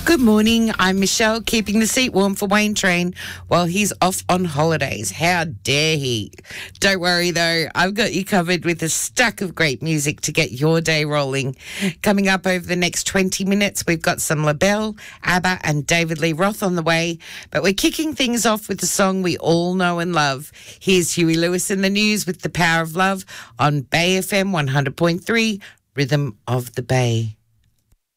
Good morning. I'm Michelle, keeping the seat warm for Wayne Train while he's off on holidays. How dare he? Don't worry, though. I've got you covered with a stack of great music to get your day rolling. Coming up over the next 20 minutes, we've got some LaBelle, ABBA and David Lee Roth on the way. But we're kicking things off with the song we all know and love. Here's Huey Lewis in the news with The Power of Love on Bay FM 100.3, Rhythm of the Bay.